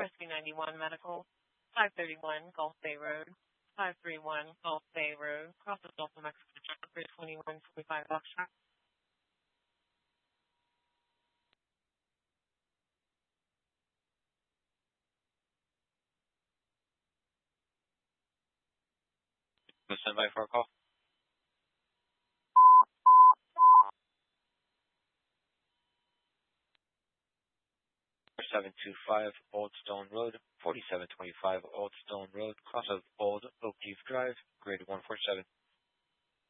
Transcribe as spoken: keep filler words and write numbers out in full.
Rescue ninety-one Medical, five thirty-one Gulf Bay Road, five thirty-one Gulf Bay Road, across the Gulf of Mexico, for twenty-one forty-five Foxtrot. Stand by for a call. seven two five Old Stone Road, forty-seven twenty-five Old Stone Road, cross of Old Oak Leaf Drive, grade one four seven.